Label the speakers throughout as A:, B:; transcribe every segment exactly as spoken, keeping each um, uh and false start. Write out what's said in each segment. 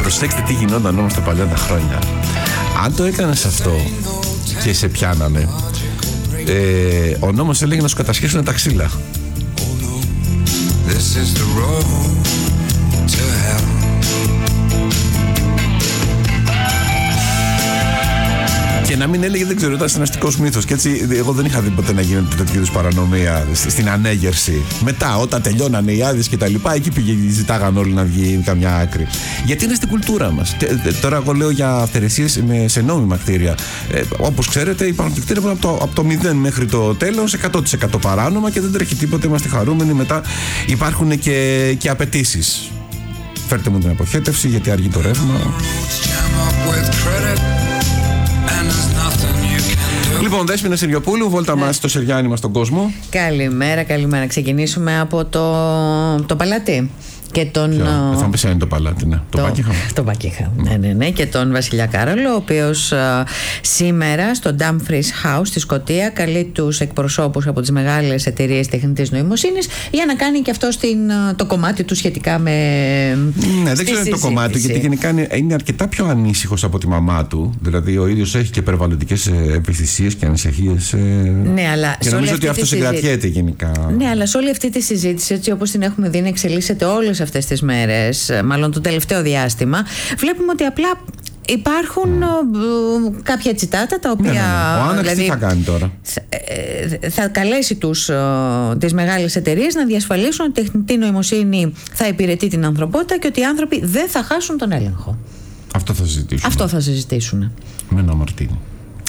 A: Προσέξτε τι γινόταν όμως τα παλιά τα χρόνια. Αν το έκανες αυτό και σε πιάνανε, ε, ο νόμος έλεγε να σου κατασχέσουν τα ξύλα. This is the road to hell. Και να μην έλεγε, δεν ξέρω, ήταν συναστικός μύθος. Και έτσι, εγώ δεν είχα δει ποτέ να γίνεται τέτοιου είδους παρανομία στην ανέγερση. Μετά, όταν τελειώνανε οι άδειες και τα λοιπά, εκεί πήγε, ζητάγαν όλοι να βγει καμιά άκρη. Γιατί είναι στην κουλτούρα μας. Τώρα, εγώ λέω για αυθαιρεσίες σε νόμιμα κτίρια. Ε, όπως ξέρετε, υπάρχουν κτίρια που από το, από το μηδέν μέχρι το τέλος, εκατό τοις εκατό παράνομα και δεν τρέχει τίποτα. Είμαστε χαρούμενοι. Μετά υπάρχουν και, και απαιτήσεις. Φέρτε μου την αποχέτευση, γιατί αργεί το ρεύμα. Λοιπόν, Δέσποινα Σεριοπούλου, βόλτα yeah. μας στο Σεριάνι μας στον κόσμο.
B: Καλημέρα, καλημέρα. Ξεκινήσουμε από το, το Παλάτι. Και τον.
A: Ποιο? Δεν θα μου πεις είναι το Παλάτι, ναι. Το, το Buckingham.
B: Το Buckingham, ναι, ναι, ναι. Και τον Βασιλιά Κάρολο, ο οποίος uh, σήμερα στο Dumfries House στη Σκωτία καλεί τους εκπροσώπους από τις μεγάλες εταιρείες τεχνητής νοημοσύνης για να κάνει και αυτό στην, uh, το κομμάτι του σχετικά με.
A: Ναι, δεν ξέρω το κομμάτι του, γιατί γενικά είναι, είναι αρκετά πιο ανήσυχος από τη μαμά του. Δηλαδή, ο ίδιος έχει και περιβαλλοντικές ευαισθησίες και ανησυχίες. Ε,
B: ναι, αλλά.
A: Και νομίζω ότι αυτό συγκρατιέται γενικά.
B: Ναι, αλλά σε όλη αυτή τη συζήτηση, έτσι όπως την έχουμε δει να εξελίσσεται όλες αυτές τις μέρες, μάλλον το τελευταίο διάστημα, βλέπουμε ότι απλά υπάρχουν mm. κάποια τσιτάτα τα οποία.
A: Ναι, ναι, ναι. Ο Άναξ δηλαδή, τι θα κάνει τώρα?
B: Θα, θα καλέσει τους, τις μεγάλες εταιρείες να διασφαλίσουν ότι η τεχνητή νοημοσύνη θα υπηρετεί την ανθρωπότητα και ότι οι άνθρωποι δεν θα χάσουν τον έλεγχο.
A: Αυτό θα συζητήσουν.
B: Αυτό θα συζητήσουν.
A: Με ένα μαρτίνι.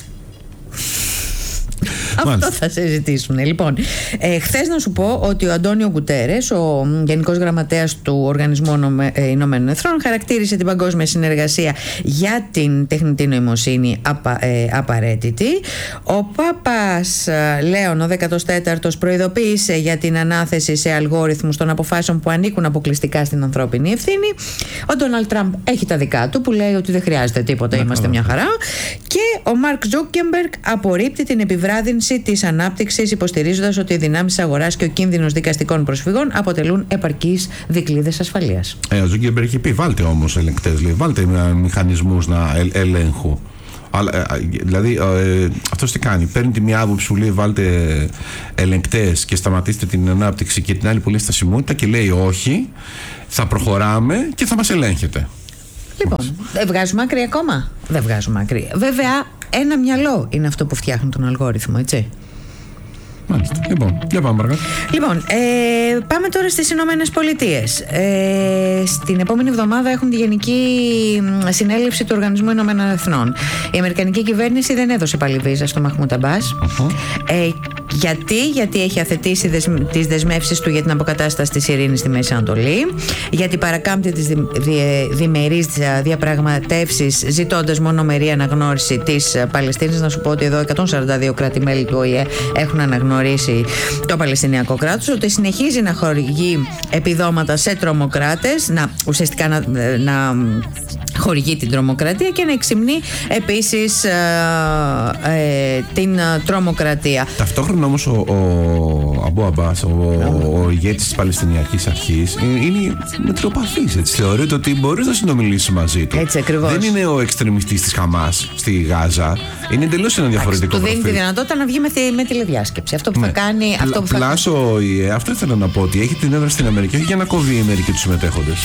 B: Αυτό θα συζητήσουμε. Λοιπόν, ε, χθες να σου πω ότι ο Αντώνιο Γκουτέρες, ο Γενικός Γραμματέας του Οργανισμού Ηνωμένων Εθνών, χαρακτήρισε την παγκόσμια συνεργασία για την τεχνητή νοημοσύνη απα, ε, απαραίτητη. Ο Πάπας Λέων, ο δέκατος τέταρτος, προειδοποίησε για την ανάθεση σε αλγόριθμους των αποφάσεων που ανήκουν αποκλειστικά στην ανθρώπινη ευθύνη. Ο Ντόναλντ Τραμπ έχει τα δικά του, που λέει ότι δεν χρειάζεται τίποτα, ναι, είμαστε μια χαρά. Και ο Μαρκ Ζούκερμπεργκ απορρίπτει την επιβράδυνση της ανάπτυξης, υποστηρίζοντας ότι οι δυνάμεις της αγοράς και ο κίνδυνος δικαστικών προσφυγών αποτελούν επαρκείς δικλείδες ασφαλείας.
A: Ε, ο Ζούκερμπεργκ έχει πει: βάλτε όμως ελεγκτές, λέει, βάλτε μηχανισμούς να ελ, ελέγχου. Αλλά, δηλαδή, ε, αυτός τι κάνει? Παίρνει τη μία άποψη που λέει: βάλτε ελεγκτές και σταματήστε την ανάπτυξη, και την άλλη που λέει στασιμότητα και λέει: όχι, θα προχωράμε και θα μας ελέγχετε.
B: Λοιπόν, δεν βγάζουμε άκρη ακόμα. Δεν βγάζουμε άκρη. Βέβαια, ένα μυαλό είναι αυτό που φτιάχνει τον αλγόριθμο, έτσι.
A: Μάλιστα. Λοιπόν, για πάμε παρακάτω.
B: Λοιπόν, ε, πάμε τώρα στις Ηνωμένες Πολιτείες. Ε, στην επόμενη εβδομάδα έχουν τη Γενική Συνέλευση του Οργανισμού Ηνωμένων Εθνών. Η Αμερικανική κυβέρνηση δεν έδωσε πάλι βίζα στο Μαχμούντ Αμπάς. Uh-huh. Ε, γιατί? Γιατί έχει αθετήσει δεσμ, τις δεσμεύσεις του για την αποκατάσταση της ειρήνης στη Μέση Ανατολή, γιατί παρακάμπτει τις δι, δι, διμερείς διαπραγματεύσεις ζητώντας μονομερή αναγνώριση της Παλαιστίνης. Να σου πω ότι εδώ εκατόν σαράντα δύο κράτη-μέλη του Ο Η Ε έχουν αναγνωρίσει το Παλαιστινιακό κράτος, ότι συνεχίζει να χορηγεί επιδόματα σε τρομοκράτες, να, ουσιαστικά να, να χορηγεί την τρομοκρατία και να εξυμνεί επίσης ε, ε, την τρομοκρατία.
A: Ταυτόχρονα όμως ο, ο Αμπού Αμπάς, ο, ο, ο ηγέτης της Παλαιστινιακής Αρχής, είναι μετριοπαθής, έτσι. Θεωρείται ότι μπορείς να συνομιλήσεις μαζί του.
B: Έτσι ακριβώς.
A: Δεν είναι ο εξτρεμιστής της Χαμάς στη Γάζα. Είναι εντελώς ένα διαφορετικό
B: προφίλ.
A: προφίλ.
B: Του δίνει τη δυνατότητα να βγει με, τη, με τηλεδιάσκεψη. Αυτό που ναι. θα κάνει.
A: Πλα,
B: αυτό που θα...
A: Πλάσο, ε, αυτό ήθελα να πω, ότι έχει την έδρα στην Αμερική, όχι για να κόβει η Αμερική τους συμμετέχοντες.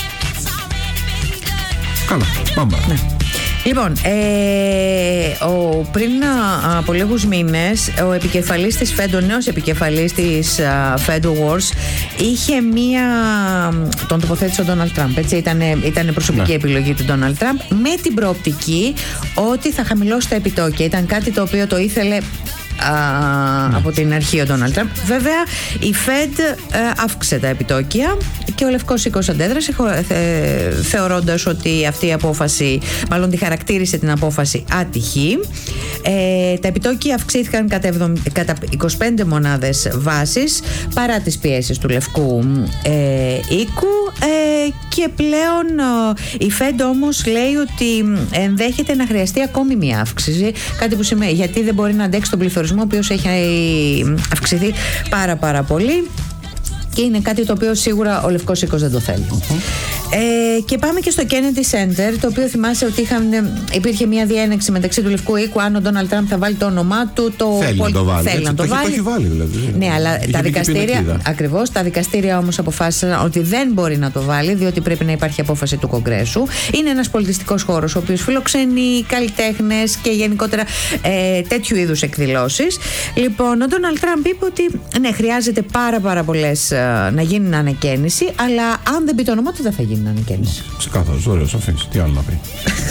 A: Καλά, πάμε.
B: Ναι. Λοιπόν, ε, ο, πριν α, από λίγους μήνες ο επικεφαλής της Fed, ο νέος επικεφαλής της α, Fed Wars, είχε μία, τον τοποθέτησε ο Ντόναλντ Τραμπ, έτσι, ήτανε, ήτανε προσωπική ναι. επιλογή του Ντόναλντ Τραμπ, με την προοπτική ότι θα χαμηλώσει τα επιτόκια. Ήταν κάτι το οποίο το ήθελε Α, ναι. από την αρχή ο Ντόναλντ Τραμπ. Βέβαια η Fed ε, αύξησε τα επιτόκια και ο Λευκός Οίκος αντέδρασε θε, θεωρώντας ότι αυτή η απόφαση, μάλλον τη χαρακτήρισε την απόφαση άτυχη. Ε, τα επιτόκια αυξήθηκαν κατά, εβδομήντα, κατά είκοσι πέντε μονάδες βάσης παρά τις πιέσεις του Λευκού ε, Οίκου ε, και πλέον ε, η Fed όμως λέει ότι ενδέχεται να χρειαστεί ακόμη μια αύξηση, κάτι που σημαίνει γιατί δεν μπορεί να αντέξει τον πληθωρισμό ο οποίος έχει αυξηθεί πάρα πάρα πολύ και είναι κάτι το οποίο σίγουρα ο Λευκός Οίκος δεν το θέλει. Uh-huh. Ε, και πάμε και στο Kennedy Center, το οποίο θυμάσαι ότι είχαν, υπήρχε μια διένεξη μεταξύ του Λευκού Οίκου αν ο Ντόναλντ Τραμπ θα βάλει το όνομά του. Το
A: θέλει πολ... να το βάλει.
B: Θέλει
A: Έτσι,
B: να το,
A: το,
B: βάλει.
A: το έχει βάλει δηλαδή.
B: Ναι, αλλά
A: είχε
B: τα δικαστήρια. Ακριβώς, τα δικαστήρια όμως αποφάσισαν ότι δεν μπορεί να το βάλει, διότι πρέπει να υπάρχει απόφαση του Κογκρέσου. Είναι ένας πολιτιστικός χώρος, ο οποίος φιλοξενεί καλλιτέχνες και γενικότερα ε, τέτοιου είδους εκδηλώσεις. Λοιπόν, ο Ντόναλντ Τραμπ είπε ότι ναι, χρειάζεται πάρα, πάρα πολλές ε, να γίνει ανακαίνιση, αλλά αν δεν πει το όνομά του, δεν θα γίνει ανακαίνιση.
A: Ξεκάθαρος, ωραίος, αφήνεις. Τι άλλο να πει.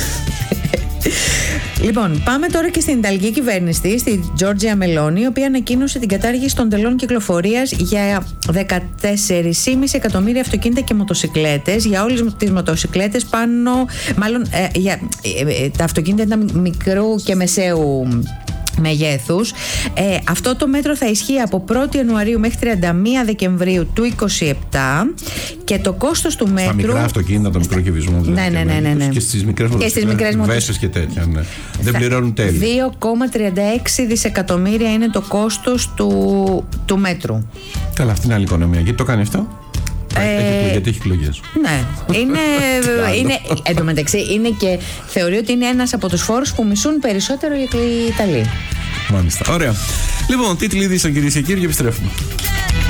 B: Λοιπόν, πάμε τώρα και στην Ιταλική κυβέρνηση, στη Τζόρτζια Μελόνι, η οποία ανακοίνωσε την κατάργηση των τελών κυκλοφορίας για δεκατέσσερα κόμμα πέντε εκατομμύρια αυτοκίνητα και μοτοσικλέτες. Για όλες τις μοτοσικλέτες πάνω, μάλλον ε, για, ε, ε, τα αυτοκίνητα ήταν μικρού και μεσαίου μεγέθους. Ε, αυτό το μέτρο θα ισχύει από πρώτη Ιανουαρίου μέχρι τριάντα μία Δεκεμβρίου του είκοσι επτά και το κόστος του μέτρου.
A: Στα μικρά αυτοκίνητα, το μικρό κυβισμό δηλαδή.
B: Ναι, ναι, ναι, ναι, ναι.
A: Και στις μικρές
B: μοτοσυκλέτες,
A: βέσες και τέτοια. Ναι. Δεν πληρώνουν τέλη.
B: δύο κόμμα τριάντα έξι δισεκατομμύρια είναι το κόστος του, του μέτρου.
A: Καλά, αυτή είναι άλλη οικονομία. Γιατί το κάνει αυτό? Ε, γιατί έχει εκλογές.
B: Ναι, είναι, είναι, εν τω μεταξύ είναι και θεωρεί ότι είναι ένας από τους φόρους που μισούν περισσότερο οι Ιταλοί.
A: Μάλιστα, ωραία. Λοιπόν, τίτλοι ειδήσεων κυρίες και κύριοι, και επιστρέφουμε.